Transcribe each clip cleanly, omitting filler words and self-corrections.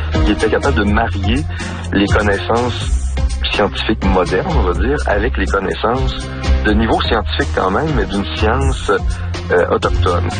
il était capable de marier les connaissances scientifiques modernes, on va dire, avec les connaissances de niveau scientifique quand même, mais d'une science autochtone.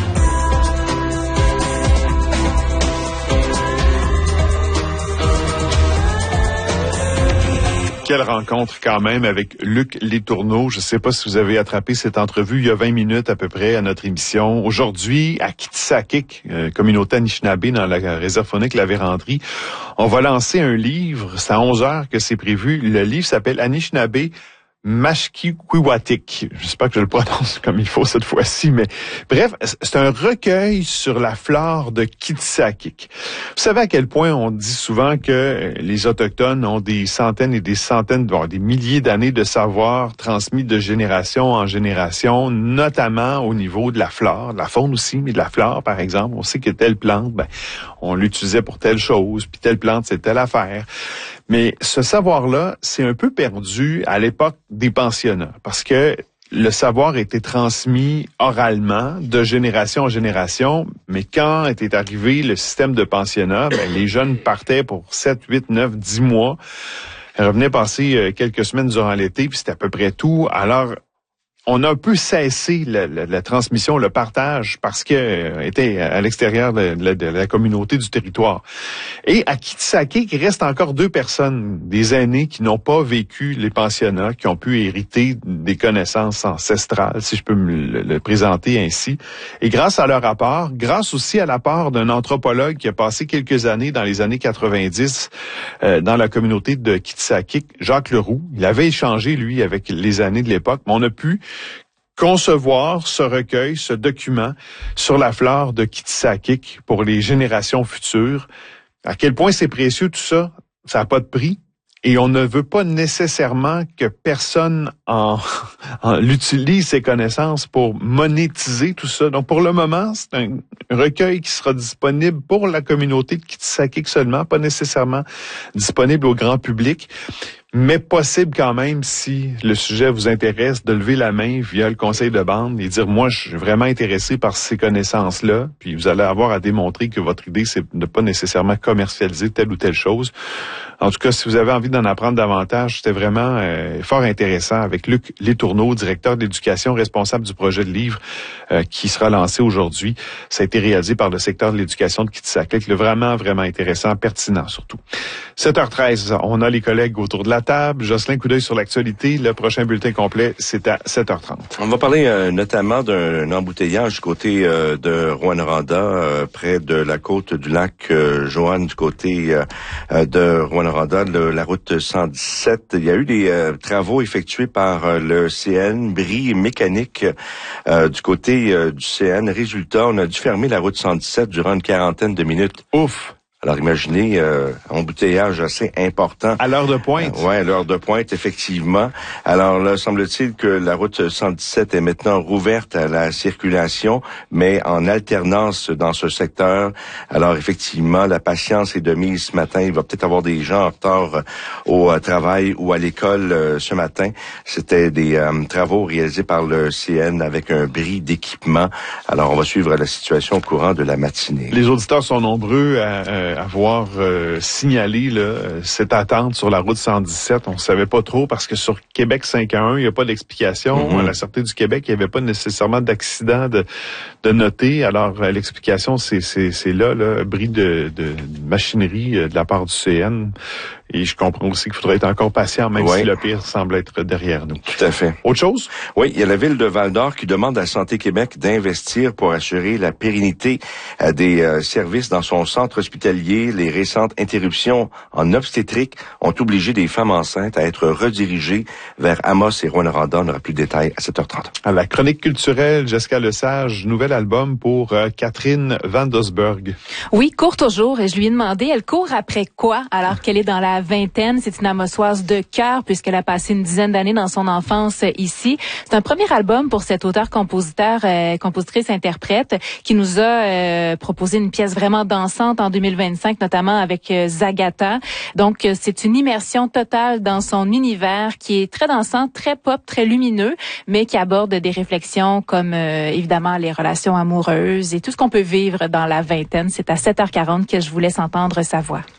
Quelle rencontre quand même avec Luc Letourneau. Je ne sais pas si vous avez attrapé cette entrevue il y a 20 minutes à peu près à notre émission. Aujourd'hui, à Kitsakik, communauté Anishinaabe dans la réserve faunique La Vérandrie, on va lancer un livre. C'est à 11h que c'est prévu. Le livre s'appelle Anishinaabe Mashkiwiwatik. J'espère que je le prononce comme il faut cette fois-ci, mais bref, c'est un recueil sur la flore de Kitsakik. Vous savez à quel point on dit souvent que les Autochtones ont des centaines et des centaines, voire des milliers d'années de savoir transmis de génération en génération, notamment au niveau de la flore, de la faune aussi, mais de la flore, par exemple. On sait que telle plante, on l'utilisait pour telle chose, puis telle plante, c'est telle affaire. Mais ce savoir-là, c'est un peu perdu à l'époque des pensionnats, parce que le savoir était transmis oralement de génération en génération, mais quand était arrivé le système de pensionnat, les jeunes partaient pour 7, 8, 9, 10 mois, revenaient passer quelques semaines durant l'été, puis c'était à peu près tout. Alors, on a un peu cessé la transmission, le partage, parce que était à l'extérieur de la communauté du territoire. Et à Kitsakik, il reste encore 2 personnes, des aînés qui n'ont pas vécu les pensionnats, qui ont pu hériter des connaissances ancestrales, si je peux me le présenter ainsi. Et grâce à leur apport, grâce aussi à l'apport d'un anthropologue qui a passé quelques années dans les années 90 dans la communauté de Kitsakik, Jacques Leroux, il avait échangé, lui, avec les aînés de l'époque, mais on a pu concevoir ce recueil, ce document sur la flore de Kitsakik pour les générations futures. À quel point c'est précieux tout ça, ça n'a pas de prix. Et on ne veut pas nécessairement que personne utilise ses connaissances pour monétiser tout ça. Donc, pour le moment, c'est un recueil qui sera disponible pour la communauté de Kitsakik seulement, pas nécessairement disponible au grand public. Mais possible quand même, si le sujet vous intéresse, de lever la main via le conseil de bande et dire, moi, je suis vraiment intéressé par ces connaissances-là. Puis vous allez avoir à démontrer que votre idée, c'est de pas nécessairement commercialiser telle ou telle chose. En tout cas, si vous avez envie d'en apprendre davantage, c'était vraiment fort intéressant avec Luc Letourneau, directeur d'éducation, responsable du projet de livre qui sera lancé aujourd'hui. Ça a été réalisé par le secteur de l'éducation de Kitsakik. Vraiment, vraiment intéressant, pertinent surtout. 7h13, on a les collègues autour de la table. Jocelyn, coup d'œil sur l'actualité. Le prochain bulletin complet, c'est à 7h30. On va parler notamment d'un embouteillage du côté de Rouyn-Noranda, près de la côte du lac Joanne, du côté de Rouyn-Noranda, la route 117. Il y a eu des travaux effectués par le CN, bris mécanique du côté du CN. Résultat, on a dû fermer la route 117 durant une quarantaine de minutes. Ouf! Alors imaginez, embouteillage assez important. À l'heure de pointe. Oui, à l'heure de pointe, effectivement. Alors là, semble-t-il que la route 117 est maintenant rouverte à la circulation, mais en alternance dans ce secteur. Alors effectivement, la patience est de mise ce matin. Il va peut-être avoir des gens en retard au travail ou à l'école ce matin. C'était des travaux réalisés par le CN avec un bris d'équipement. Alors on va suivre la situation au courant de la matinée. Les auditeurs sont nombreux à avoir signalé cette attente sur la route 117. On ne savait pas trop parce que sur Québec 5-1, il n'y a pas d'explication. À la Sûreté du Québec, il n'y avait pas nécessairement d'accident de noter. Alors, l'explication, c'est là, bris de machinerie de la part du CN. Et je comprends aussi qu'il faudrait être encore patient, même si le pire semble être derrière nous. Tout à fait. Autre chose? Oui, il y a la ville de Val-d'Or qui demande à Santé Québec d'investir pour assurer la pérennité des services dans son centre hospitalier. Les récentes interruptions en obstétrique ont obligé des femmes enceintes à être redirigées vers Amos et Rouyn-Noranda. On aura plus de détails à 7h30. À la chronique culturelle, Jessica Lesage, nouvel album pour Catherine Van Doesburg. Oui, court toujours. Et je lui ai demandé, elle court après quoi alors qu'elle est dans la vingtaine? C'est une Amossoise de cœur puisqu'elle a passé une dizaine d'années dans son enfance ici. C'est un premier album pour cet auteur-compositeur, compositrice-interprète qui nous a proposé une pièce vraiment dansante en 2025, notamment avec Zagata. Donc, c'est une immersion totale dans son univers qui est très dansant, très pop, très lumineux, mais qui aborde des réflexions comme, évidemment, les relations amoureuses et tout ce qu'on peut vivre dans la vingtaine. C'est à 7h40 que je vous laisse entendre sa voix.